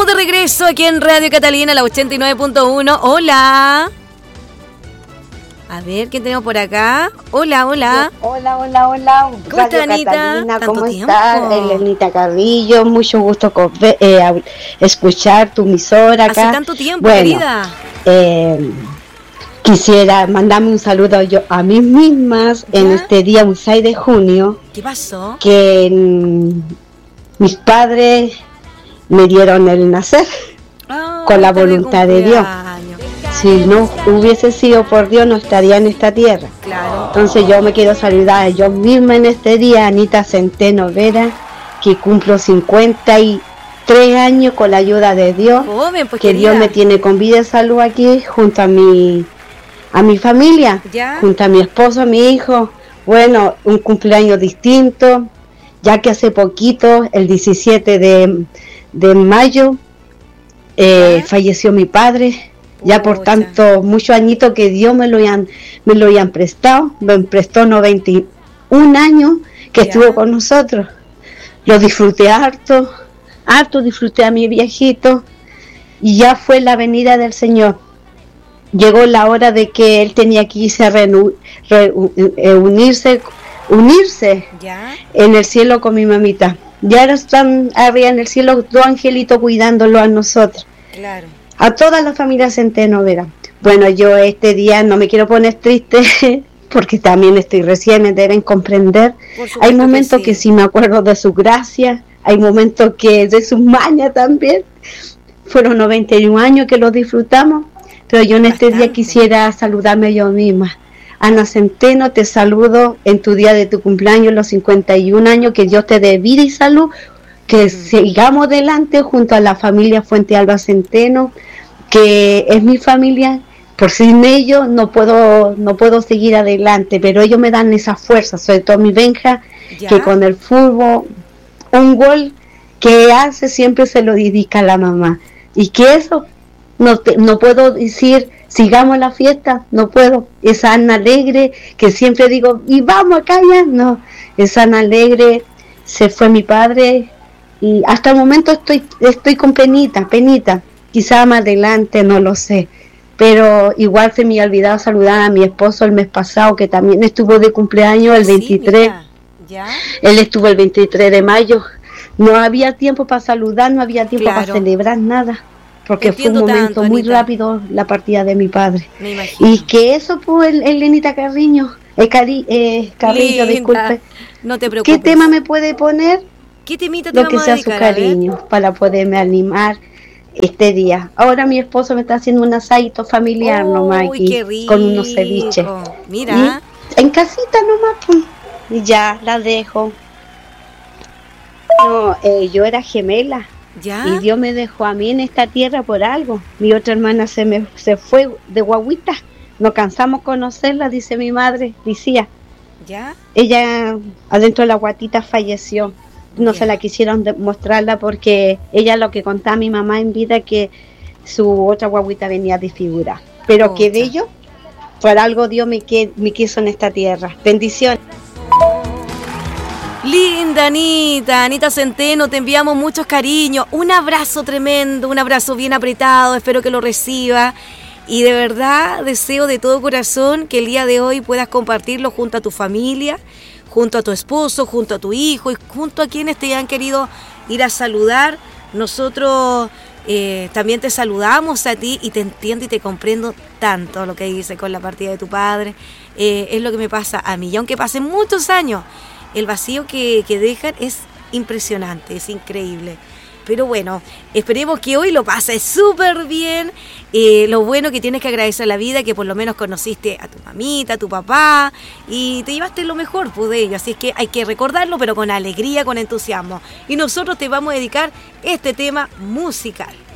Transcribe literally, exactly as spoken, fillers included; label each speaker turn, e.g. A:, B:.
A: de regreso aquí en Radio Catalina, la ochenta y nueve punto uno. Hola. A ver, ¿quién tenemos por acá? Hola, hola.
B: Hola, hola, hola.
A: ¿Cómo está, Anita?
B: Catalina, ¿cómo
A: tiempo?
B: estás? Elenita Carrillo, mucho gusto con, eh, escuchar tu emisora acá.
A: Hace tanto tiempo,
B: bueno,
A: querida.
B: Eh, quisiera mandarme un saludo yo a mí mismas ¿Ya? En este día, un seis de junio.
A: ¿Qué pasó?
B: Que mm, mis padres me dieron el nacer oh, con la voluntad de, de Dios. Si no hubiese sido por Dios, no estaría en esta tierra.
A: Claro.
B: Entonces yo me quiero saludar a yo misma en este día, Anita Centeno Vera, que cumplo cincuenta y tres años con la ayuda de Dios.
A: Oh, bien, pues,
B: que
A: querida.
B: Dios me tiene con vida y salud aquí, junto a mi, a mi familia,
A: ¿Ya?
B: junto a mi esposo, a mi hijo. Bueno, un cumpleaños distinto, ya que hace poquito, el diecisiete de, de mayo, eh, falleció mi padre. Ya por tanto, muchos añitos que Dios me lo hayan, me lo hayan prestado, me prestó noventa y un años que ya. Estuvo con nosotros. Lo disfruté harto, harto disfruté a mi viejito, y ya fue la venida del Señor. Llegó la hora de que él tenía que irse a reunirse, reunirse unirse ¿Ya? En el cielo con mi mamita. Ya ahora están arriba en el cielo dos angelitos cuidándolo a nosotros.
A: Claro.
B: A toda la familia Centeno Vera. Bueno, yo este día no me quiero poner triste porque también estoy recién, me deben comprender. Hay momentos que sí. que sí me acuerdo de su gracia, hay momentos que de sus mañas también. Fueron noventa y un años que los disfrutamos, pero yo en Bastante. Este día quisiera saludarme yo misma. Ana Centeno, te saludo en tu día de tu cumpleaños, los cincuenta y un años, que Dios te dé vida y salud, que mm. sigamos adelante junto a la familia Fuente Alba Centeno, que es mi familia. Por sin ellos no puedo no puedo seguir adelante, pero ellos me dan esa fuerza, sobre todo mi Benja, ¿Ya? Que con el fútbol, un gol que hace siempre se lo dedica a la mamá, y que eso no, te, no puedo decir sigamos la fiesta, no puedo. Esa Ana Alegre que siempre digo y vamos acá ya, no, esa Ana Alegre se fue mi padre, y hasta el momento estoy estoy con penita, penita. Quizá más adelante, no lo sé, pero igual se me ha olvidado saludar a mi esposo el mes pasado, que también estuvo de cumpleaños el veintitrés, sí, ¿Ya? Él estuvo el veintitrés de mayo, no había tiempo para saludar, no había tiempo claro. para celebrar nada, porque Entiendo fue un momento tanto, muy Anita. Rápido la partida de mi padre, y que eso fue el, el Lenita Carriño, el Cari, eh, Carrillo, Linda. Disculpe,
A: no te preocupes.
B: ¿Qué tema me puede poner?
A: ¿Qué temita te
B: Lo que sea dedicar, su cariño, para poderme animar este día. Ahora mi esposo me está haciendo un asadito familiar oh, nomás aquí, con unos ceviches.
A: Mira.
B: Y en casita nomás, pues, y ya la dejo. No, eh, yo era gemela.
A: ¿Ya?
B: Y Dios me dejó a mí en esta tierra por algo. Mi otra hermana se me se fue de guaguita. No cansamos conocerla, dice mi madre, decía.
A: ¿Ya?
B: Ella adentro de la guatita falleció. No yeah. se la quisieron de- mostrarla porque ella lo que contaba a mi mamá en vida, que su otra guaguita venía desfigurada. Pero oh, que de ello, por algo Dios me, que- me quiso en esta tierra. Bendiciones.
A: Linda Anita, Anita Centeno, te enviamos muchos cariños. Un abrazo tremendo, un abrazo bien apretado, espero que lo reciba. Y de verdad deseo de todo corazón que el día de hoy puedas compartirlo junto a tu familia, junto a tu esposo, junto a tu hijo y junto a quienes te han querido ir a saludar. Nosotros eh, también te saludamos a ti y te entiendo y te comprendo tanto lo que dices con la partida de tu padre. Eh, es lo que me pasa a mí. Y aunque pasen muchos años, el vacío que, que dejan es impresionante, es increíble. Pero bueno, esperemos que hoy lo pases súper bien. Eh, lo bueno que tienes que agradecer a la vida, que por lo menos conociste a tu mamita, a tu papá, y te llevaste lo mejor pues, de ellos. Así es que hay que recordarlo, pero con alegría, con entusiasmo. Y nosotros te vamos a dedicar este tema musical.